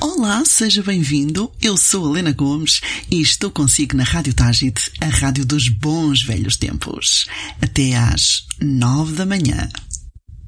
Olá, seja bem-vindo. Eu sou a Helena Gomes e estou consigo na Rádio Tágite, a rádio dos bons velhos tempos. Até às 9 da manhã.